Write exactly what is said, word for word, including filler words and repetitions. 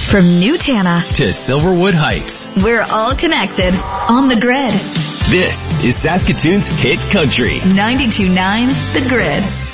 From New Tana to Silverwood Heights, we're all connected on the grid. This is Saskatoon's Hit Country. ninety-two point nine The Grid.